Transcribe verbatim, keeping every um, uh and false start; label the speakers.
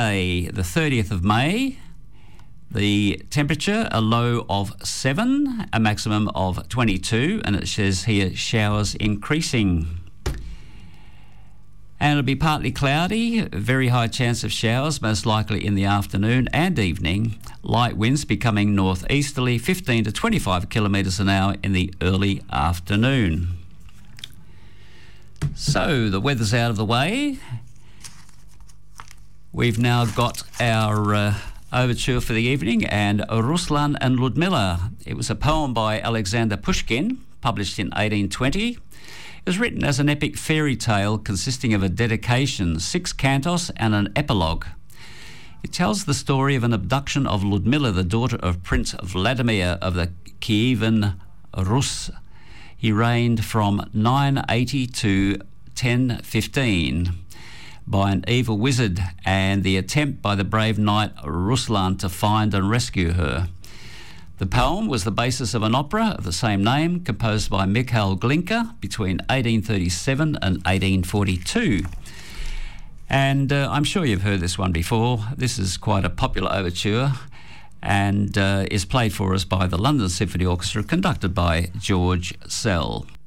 Speaker 1: Day, the thirtieth of May. The temperature, a low of seven, a maximum of twenty-two, and it says here showers increasing. And it'll be partly cloudy, very high chance of showers, most likely in the afternoon and evening. Light winds becoming northeasterly, fifteen to twenty-five kilometres an hour in the early afternoon. So the weather's out of the way. We've now got our uh, overture for the evening, and Ruslan and Ludmilla. It was a poem by Alexander Pushkin, published in eighteen twenty. It was written as an epic fairy tale consisting of a dedication, six cantos and an epilogue. It tells the story of an abduction of Ludmilla, the daughter of Prince Vladimir of the Kievan Rus. He reigned from nine eighty to ten fifteen. By an evil wizard, and the attempt by the brave knight Ruslan to find and rescue her. The poem was the basis of an opera of the same name, composed by Mikhail Glinka between eighteen thirty-seven and eighteen forty-two. And uh, I'm sure you've heard this one before. This is quite a popular overture, and uh, is played for us by the London Symphony Orchestra, conducted by George Sell.